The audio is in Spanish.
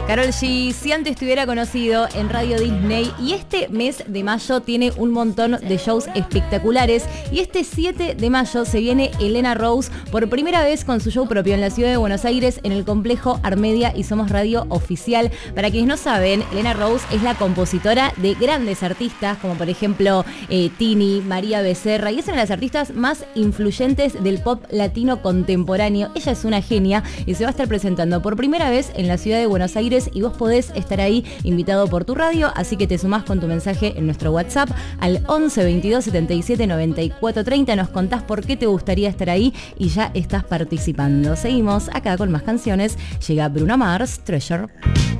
Karol G, si antes te hubiera conocido en Radio Disney, y este mes de mayo tiene un montón de shows espectaculares, y este 7 de mayo se viene Elena Rose por primera vez con su show propio en la ciudad de Buenos Aires en el complejo Armedia y Somos Radio Oficial. Para quienes no saben, Elena Rose es la compositora de grandes artistas como por ejemplo Tini, María Becerra, y es una de las artistas más influyentes del pop latino contemporáneo. Ella es una genia y se va a estar presentando por primera vez en la ciudad de Buenos Aires, y vos podés estar ahí invitado por tu radio, así que te sumás con tu mensaje en nuestro WhatsApp al 11 22 77 94 30, nos contás por qué te gustaría estar ahí y ya estás participando. Seguimos acá con más canciones, llega Bruno Mars, Treasure.